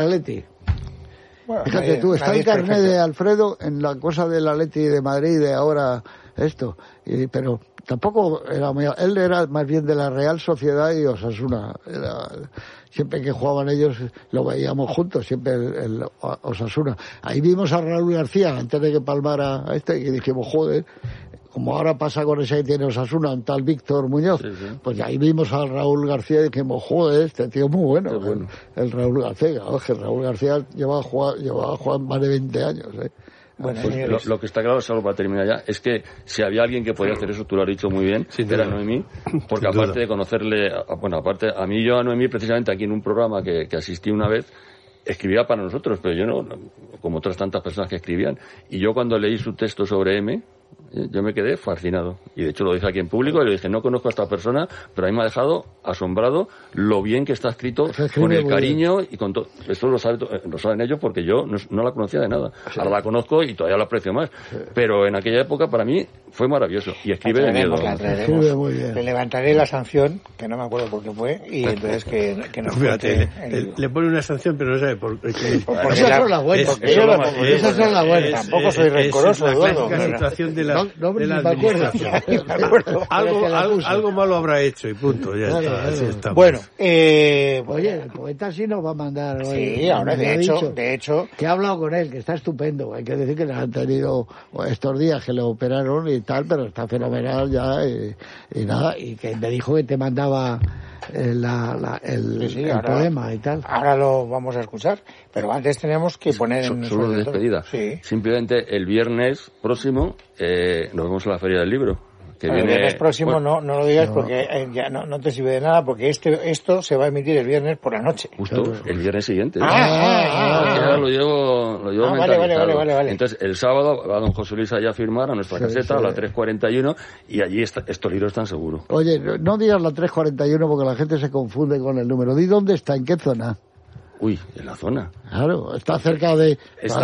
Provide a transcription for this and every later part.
Atleti. Bueno, Fíjate tú, está el carnet de Alfredo en la cosa del Atleti de Madrid de ahora esto, pero tampoco era muy... Él era más bien de la Real Sociedad y Osasuna. Siempre que jugaban ellos lo veíamos juntos, siempre el Osasuna. Ahí vimos a Raúl García antes de que palmara a y dijimos, joder, como ahora pasa con ese que tiene Osasuna, un tal Víctor Muñoz, sí. Pues ahí vimos a Raúl García y dijimos, joder, este tío es muy bueno, bueno. El Raúl García. Oye, Raúl García lleva jugando más de 20 años, Bueno, pues lo que está claro, solo para terminar ya, es que si había alguien que podía hacer eso, tú lo has dicho muy bien, era Noemí, porque aparte de conocerle, bueno, aparte, a mí yo a Noemí, precisamente aquí en un programa que asistí una vez, escribía para nosotros, pero yo no, como otras tantas personas que escribían, y yo cuando leí su texto sobre M, yo me quedé fascinado. Y de hecho lo dije aquí en público y le dije, no conozco a esta persona, pero a mí me ha dejado asombrado lo bien que está escrito, con el cariño y con todo. Esto lo saben ellos porque yo no la conocía de nada. Sí. Ahora la conozco y todavía la aprecio más. Sí. Pero en aquella época para mí fue maravilloso. Y escribe de miedo. Escribe muy bien. Le levantaré la sanción, que no me acuerdo por qué fue, y entonces que nos fíjate, le pone una sanción, pero no sabe por qué. Porque esas son las buenas. Esas son las buenas. Tampoco soy rencoroso, Eduardo. La situación de la no me acuerdo. Algo malo habrá hecho y punto, ya está. Bueno, oye, el poeta sí nos va a mandar hoy. Sí, ahora de hecho que he hablado con él, que está estupendo. Hay que decir que le han tenido estos días que le operaron y tal, pero está fenomenal ya y nada, y que me dijo que te mandaba el poema y tal. Ahora lo vamos a escuchar, pero antes tenemos que poner en solo de despedida. Sí. Simplemente el viernes próximo nos vemos en la Feria del Libro. El viernes próximo no lo digas porque ya no te sirve de nada, porque esto se va a emitir el viernes por la noche. Justo, el viernes siguiente. Ya lo llevo mentalizado. Vale. Entonces, el sábado va don José Luis allá a firmar a nuestra caseta a las 3:41 y allí estos libros están seguros. Oye, no digas la 3:41 porque la gente se confunde con el número. Di dónde está, en qué zona. Uy, en la zona. Claro, está cerca de...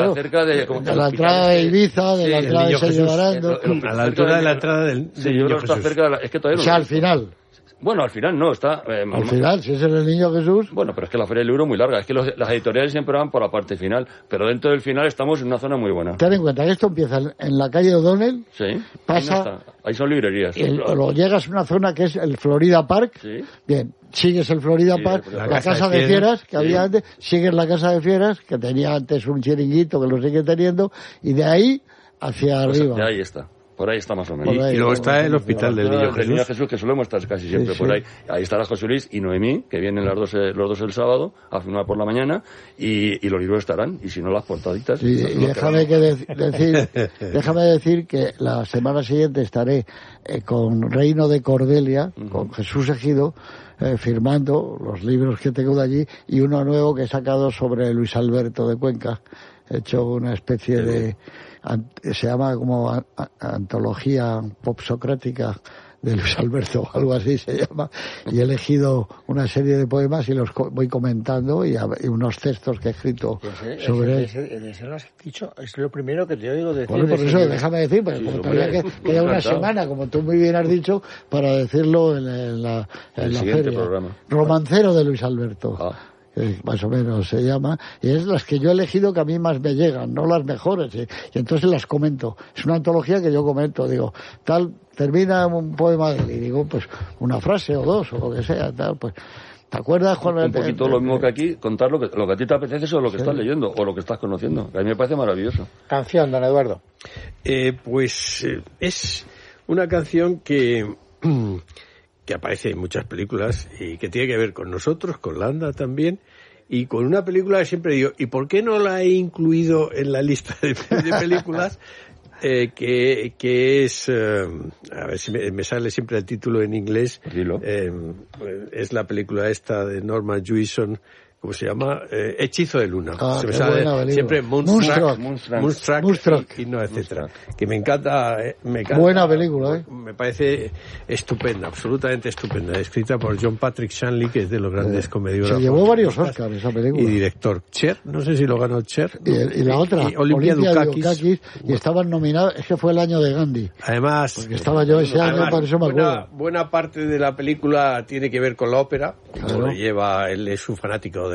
de la entrada de Ibiza, de la entrada de Sello Arando. A la altura de la entrada del Niño Jesús. Es que todavía o sea, al final. Bueno, al final no, está... al final, si es el Niño Jesús... Bueno, pero es que la Feria del Libro es muy larga. Es que las editoriales siempre van por la parte final. Pero dentro del final estamos en una zona muy buena. Ten en cuenta que esto empieza en la calle O'Donnell. Sí. Pasa... Ahí son librerías. Lo llegas a una zona que es el Florida Park. Sí. Bien, sigues el Florida Park, la casa de fieras que había antes, sigues la casa de fieras, que tenía antes un chiringuito, que lo sigue teniendo, y de ahí hacia arriba. De ahí está. Por ahí está más o menos. Y luego está el Hospital del Niño Jesús. El Niño Jesús, que solemos estar casi siempre por ahí. Ahí estará José Luis y Noemí, que vienen los dos el sábado a firmar por la mañana, y los libros estarán, y si no las portaditas. Sí, y déjame decir que la semana siguiente estaré con Reino de Cordelia, con Jesús Ejido, firmando los libros que tengo de allí, y uno nuevo que he sacado sobre Luis Alberto de Cuenca. He hecho una especie de... se llama como antología pop-socrática de Luis Alberto o algo así se llama, y he elegido una serie de poemas y los voy comentando y unos textos que he escrito sobre ese lo has dicho, es lo primero que te oigo decir. Bueno, por eso déjame decir, porque como todavía queda una semana, como tú muy bien has dicho, para decirlo en la feria. Programa. Romancero de Luis Alberto. Más o menos se llama, y es las que yo he elegido que a mí más me llegan, no las mejores, y entonces las comento. Es una antología que yo comento, digo, tal, termina un poema de él, y digo, pues, una frase o dos, o lo que sea, tal, pues, ¿te acuerdas, Juan? Un poquito lo mismo que aquí, contar lo que a ti te apetece o lo que estás leyendo, o lo que estás conociendo, que a mí me parece maravilloso. Canción, don Eduardo. Es una canción que aparece en muchas películas y que tiene que ver con nosotros, con Landa también, y con una película que siempre digo, ¿y por qué no la he incluido en la lista de películas? Que es, a ver si me sale siempre el título en inglés, es la película esta de Norman Jewison, ¿cómo se llama? Hechizo de Luna. Se me sale siempre Moonstruck y no, etcétera. Que me encanta. Buena película, Me parece estupenda, absolutamente estupenda. Escrita por John Patrick Shanley, que es de los grandes comediógrafos. Se llevó varios Oscars esa película. Y director. Cher, no sé si lo ganó Cher. Y la otra, Olympia Dukakis. Y estaban nominados, es que fue el año de Gandhi. Además. Porque estaba yo ese año, por eso me acuerdo. Buena parte de la película tiene que ver con la ópera. Claro. Él es un fanático de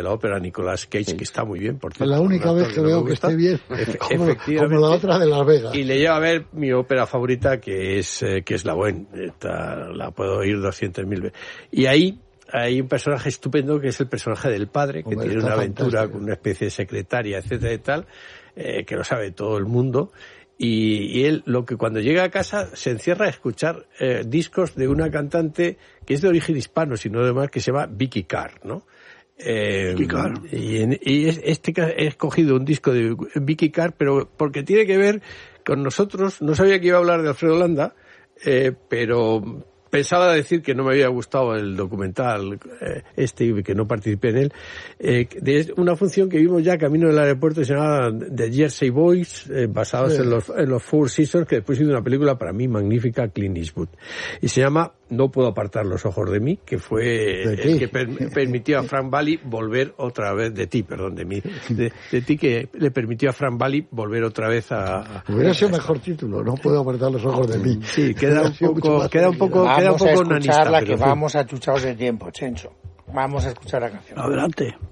de la ópera Nicolas Cage, que está muy bien, por cierto. La única vez que veo que esté bien, como la otra de Las Vegas. Y le llevo a ver mi ópera favorita, que es La Bohème. La puedo oír 200.000 veces. Y ahí hay un personaje estupendo, que es el personaje del padre, que tiene una aventura con una especie de secretaria, etcétera y tal, que lo sabe todo el mundo. Y él, cuando llega a casa, se encierra a escuchar discos de una cantante que es de origen hispano, sino demás, que se llama Vicky Carr, ¿no? Vicky Carr. Y he escogido un disco de Vicky Carr, pero porque tiene que ver con nosotros. No sabía que iba a hablar de Alfredo Landa, pero pensaba decir que no me había gustado el documental que no participé en él, de una función que vimos ya camino del aeropuerto, que se llama The Jersey Boys, basados en los Four Seasons, que después hizo una película para mí magnífica, Clint Eastwood, y se llama No puedo apartar los ojos de mí, que fue el que permitió a Frank Valli volver otra vez de ti, que le permitió a Frank Valli volver otra vez a... Hubiera sido mejor título, No puedo apartar los ojos de mí. Sí, queda un poco Vamos a escucharla, nanista, que vamos achuchados de tiempo, Chencho. Vamos a escuchar la canción. Adelante.